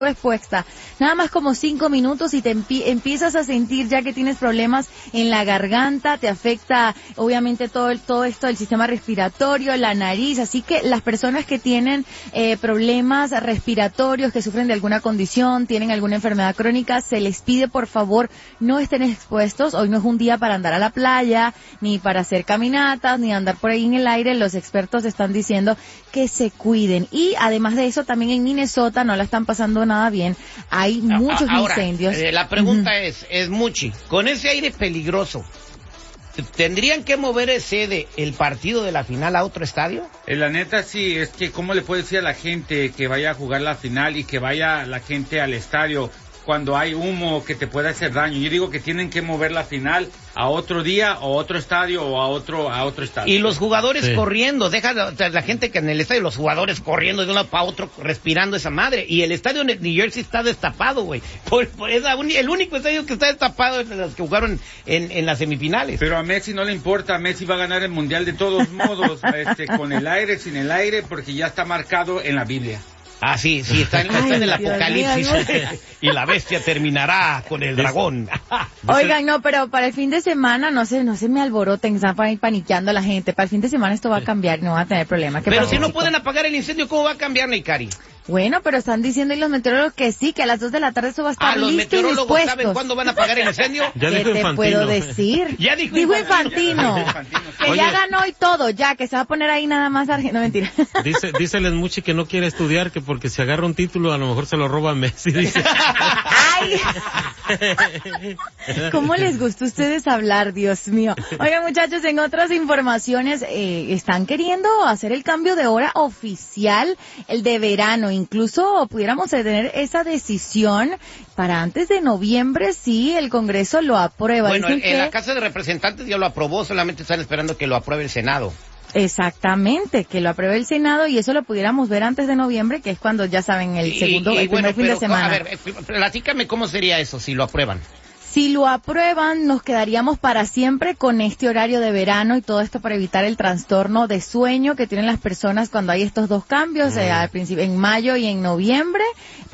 respuesta. Nada más como 5 minutos y te empiezas a sentir ya que tienes problemas en la garganta, te afecta obviamente todo esto del sistema respiratorio, la nariz, así que las personas que tienen problemas respiratorios, que sufren de alguna condición, tienen alguna enfermedad crónica, se les pide por favor no estén expuestos. Hoy no es un día para andar a la playa, ni para hacer caminatas, ni andar por ahí en el aire. Los expertos están diciendo que se cuiden. Y además de eso, también en Minnesota no la están pasando nada bien. Hay muchos incendios. La pregunta es Muchi, con ese aire peligroso, ¿tendrían que mover el partido de la final a otro estadio? La neta sí, es que ¿cómo le puede decir a la gente que vaya a jugar la final y que vaya la gente al estadio cuando hay humo que te puede hacer daño? Yo digo que tienen que mover la final a otro día o otro estadio o a otro estadio. Y los jugadores corriendo, deja la gente que en el estadio, los jugadores corriendo de un lado para otro, respirando esa madre. Y el estadio de New Jersey está destapado, güey. Es el único estadio que está destapado es de los que jugaron en las semifinales. Pero a Messi no le importa, Messi va a ganar el Mundial de todos modos, con el aire, sin el aire, porque ya está marcado en la Biblia. Ah, sí, está en el Apocalipsis. Y la bestia terminará con el dragón. Oigan, no, pero para el fin de semana no se me alboroten, están paniqueando a la gente. Para el fin de semana esto va a cambiar, no va a tener problema. Pero si no pueden apagar el incendio, ¿cómo va a cambiar, Neikari? Bueno, pero están diciendo y los meteorólogos que sí, que a las 2 de la tarde eso va a estar listo y dispuesto. ¿Los meteorólogos saben cuándo van a apagar el incendio? ¿Qué te puedo decir? Ya dijo Infantino. Que ya ganó y todo, ya, que se va a poner ahí nada más. No, mentira. Díceles Muchi que no quiere estudiar, que porque si agarra un título a lo mejor se lo roba Messi, dice. ¡Ay! ¿Cómo les gusta a ustedes hablar, Dios mío? Oigan, muchachos, en otras informaciones, están queriendo hacer el cambio de hora oficial, el de verano. Incluso pudiéramos tener esa decisión para antes de noviembre, si el Congreso lo aprueba. Bueno, en la Casa de Representantes ya lo aprobó, solamente están esperando que lo apruebe el Senado. Exactamente, que lo apruebe el Senado y eso lo pudiéramos ver antes de noviembre, que es cuando ya saben el primer fin de semana. A ver, platícame cómo sería eso si lo aprueban. Si lo aprueban, nos quedaríamos para siempre con este horario de verano y todo esto para evitar el trastorno de sueño que tienen las personas cuando hay estos dos cambios, al principio, en marzo y en noviembre,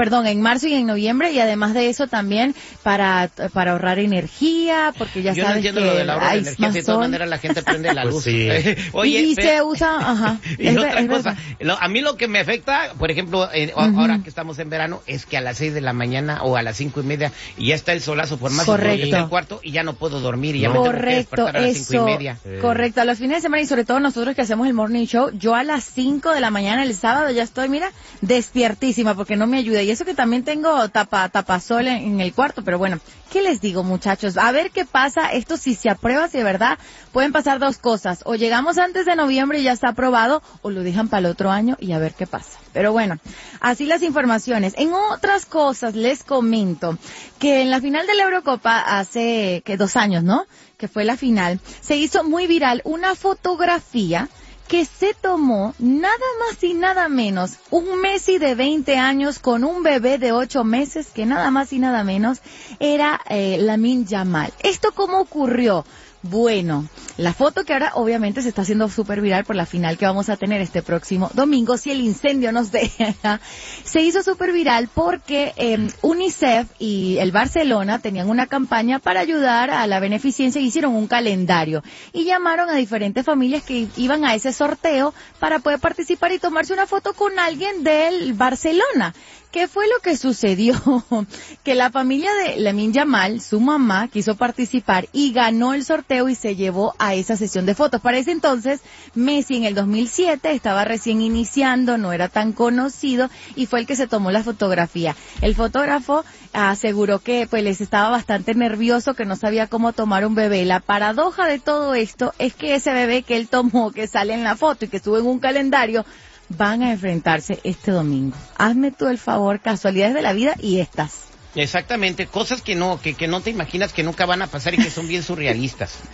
y además de eso también para ahorrar energía, porque ya sabes que yo no entiendo lo del ahorro de energía, de todas maneras la gente prende la luz. Sí. Oye, y se usa, y otra cosa, a mí lo que me afecta, por ejemplo, ahora que estamos en verano, es que a las 6 de la mañana o a las 5:30 y ya está el solazo, por más correcto, el cuarto y ya no puedo dormir y ya me tengo que despertar a las 5:30. Correcto, a los fines de semana y sobre todo nosotros que hacemos el morning show, yo a las 5 de la mañana el sábado ya estoy, mira, despiertísima porque no me ayuda. Y eso que también tengo tapasol en el cuarto, pero bueno, ¿qué les digo, muchachos? A ver qué pasa. Esto si se aprueba, si de verdad pueden pasar dos cosas. O llegamos antes de noviembre y ya está aprobado, o lo dejan para el otro año y a ver qué pasa. Pero bueno, así las informaciones. En otras cosas les comento que en la final de la Eurocopa hace 2 años, ¿no? Que fue la final, se hizo muy viral una fotografía que se tomó nada más y nada menos un Messi de 20 años con un bebé de 8 meses que nada más y nada menos era Lamine Yamal. ¿Esto cómo ocurrió? Bueno, la foto que ahora obviamente se está haciendo súper viral por la final que vamos a tener este próximo domingo, si el incendio nos deja, se hizo súper viral porque UNICEF y el Barcelona tenían una campaña para ayudar a la beneficencia y hicieron un calendario y llamaron a diferentes familias que iban a ese sorteo para poder participar y tomarse una foto con alguien del Barcelona. ¿Qué fue lo que sucedió? Que la familia de Lamine Yamal, su mamá, quiso participar y ganó el sorteo y se llevó a esa sesión de fotos. Para ese entonces, Messi en el 2007 estaba recién iniciando, no era tan conocido y fue el que se tomó la fotografía. El fotógrafo aseguró que pues les estaba bastante nervioso, que no sabía cómo tomar un bebé. La paradoja de todo esto es que ese bebé que él tomó, que sale en la foto y que sube en un calendario, van a enfrentarse este domingo. Hazme tú el favor, casualidades de la vida y estas. Exactamente, cosas que no te imaginas que nunca van a pasar y que son bien surrealistas.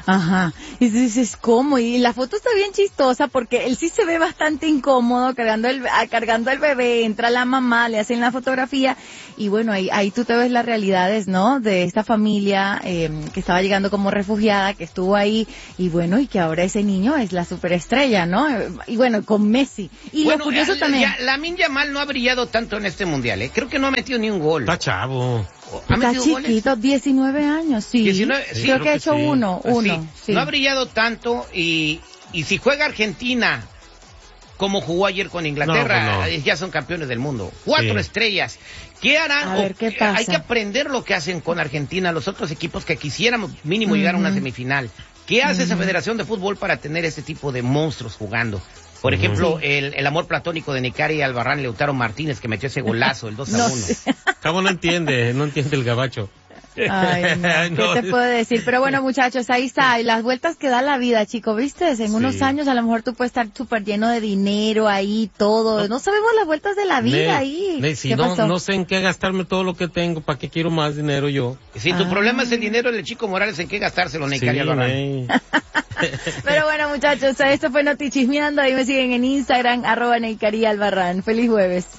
Ajá. Y dices, ¿cómo? Y la foto está bien chistosa porque él sí se ve bastante incómodo cargando el bebé, entra la mamá, le hacen la fotografía y bueno, ahí tú te ves las realidades, ¿no? De esta familia que estaba llegando como refugiada, que estuvo ahí y bueno, y que ahora ese niño es la superestrella, ¿no? Y bueno, con Messi. Y bueno, lo curioso también... Lamine Yamal no ha brillado tanto en este mundial, ¿eh? Creo que no ha metido ni un gol. Está chavo. Está chiquito, 19 años, sí. 19, creo que ha hecho sí. uno. Sí. No ha brillado tanto y si juega Argentina como jugó ayer con Inglaterra, No. ya son campeones del mundo. 4 estrellas. ¿Qué harán? A ver, ¿qué pasa? Hay que aprender lo que hacen con Argentina los otros equipos que quisiéramos mínimo llegar a una semifinal. ¿Qué hace esa Federación de Fútbol para tener ese tipo de monstruos jugando? Por ejemplo, el amor platónico de Necari Albarrán, Lautaro Martínez, que metió ese golazo, el 2-1. No sé. Cabo no entiende el gabacho. Ay, no. ¿Qué te puedo decir? Pero bueno, muchachos, ahí está. Y las vueltas que da la vida, chico, ¿viste? En unos años a lo mejor tú puedes estar súper lleno de dinero ahí, todo. No sabemos las vueltas de la vida ahí. Si no sé en qué gastarme todo lo que tengo, ¿para qué quiero más dinero yo? Si tu problema es el dinero, el Chico Morales, ¿en qué gastárselo, Necari Albarrán? Pero bueno, muchachos, esto fue Notichismeando. Ahí me siguen en Instagram, @Necari Albarrán. Feliz jueves.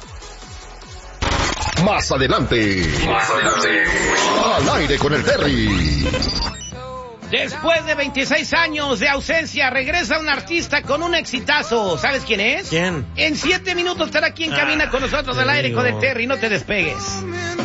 Más adelante. Al aire con el Terry. Después de 26 años de ausencia, regresa un artista con un exitazo. ¿Sabes quién es? ¿Quién? En 7 minutos estará aquí en cabina con nosotros al aire con el Terry. No te despegues.